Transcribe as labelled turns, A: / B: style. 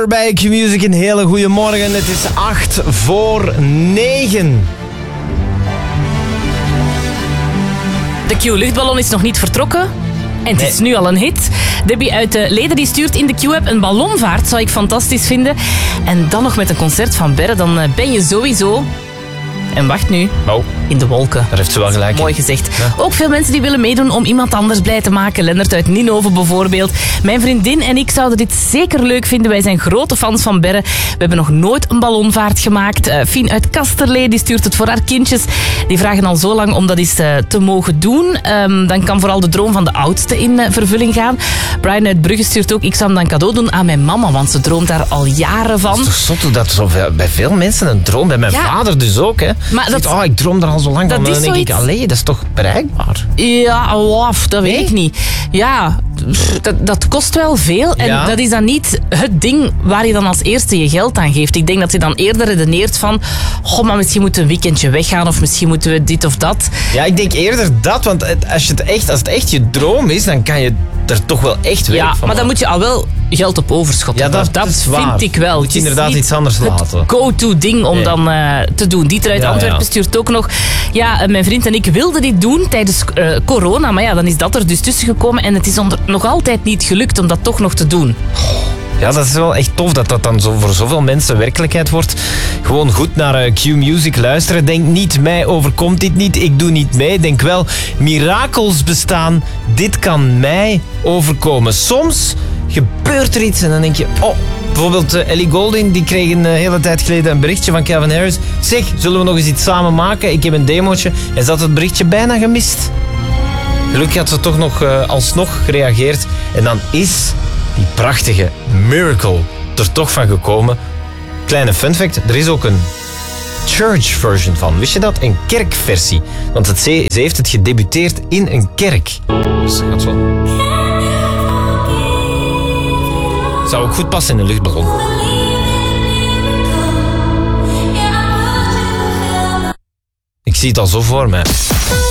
A: Better bij Q-Music. Een hele goede morgen. Het is 8:09.
B: De Q-luchtballon is nog niet vertrokken. En het is nu al een hit. Debbie uit de Leden die stuurt in de Q-app een ballonvaart. Zou ik fantastisch vinden. En dan nog met een concert van Berre. Dan ben je sowieso... En wacht nu.
A: Oh.
B: In de wolken.
A: Daar heeft ze wel gelijk.
B: Mooi gezegd.
A: Ja.
B: Ook veel mensen die willen meedoen om iemand anders blij te maken. Lennart uit Ninove bijvoorbeeld. Mijn vriendin en ik zouden dit zeker leuk vinden. Wij zijn grote fans van Berre. We hebben nog nooit een ballonvaart gemaakt. Fien uit Kasterlee die stuurt het voor haar kindjes. Die vragen al zo lang om dat eens te mogen doen. Dan kan vooral de droom van de oudste in vervulling gaan. Brian uit Brugge stuurt ook: ik zou hem dan cadeau doen aan mijn mama, want ze droomt daar al jaren van.
A: Het is toch zot dat zo bij veel mensen een droom. Bij mijn vader dus ook. Hè.
B: Maar
A: ik droom er al zo lang van. Dan denk ik, allee, dat is toch bereikbaar?
B: Ja, dat weet ik niet. Ja, dat kost wel veel. En dat is dan niet het ding waar je dan als eerste je geld aan geeft. Ik denk dat je dan eerder redeneert van... maar misschien moeten we een weekendje weggaan of misschien moeten we dit of dat.
A: Ja, ik denk eerder dat, want als het echt je droom is, dan kan je er toch wel echt werk van maken.
B: Maar dan moet je al wel geld op overschot.
A: Ja, dat vind
B: ik wel.
A: Moet je inderdaad iets anders laten.
B: Het go-to ding om dan te doen. Dieter uit Antwerpen stuurt ook nog... Ja, mijn vriend en ik wilden dit doen tijdens corona, maar ja, dan is dat er dus tussen gekomen en het is nog altijd niet gelukt om dat toch nog te doen.
A: Ja, dat is wel echt tof dat dat dan voor zoveel mensen werkelijkheid wordt. Gewoon goed naar Q-Music luisteren. Denk niet, mij overkomt dit niet, ik doe niet mee. Denk wel, mirakels bestaan, dit kan mij overkomen. Soms gebeurt er iets en dan denk je... Bijvoorbeeld Ellie Goulding, die kreeg een hele tijd geleden een berichtje van Calvin Harris. Zeg, zullen we nog eens iets samen maken? Ik heb een demootje. En ze had het berichtje bijna gemist. Gelukkig had ze toch nog alsnog gereageerd. En dan is die prachtige Miracle er toch van gekomen. Kleine fun fact, er is ook een church version van. Wist je dat? Een kerkversie. Want ze heeft het gedebuteerd in een kerk. Dus dat gaat wel... Zou ook goed passen in een luchtballon. Ik zie het al zo voor mij.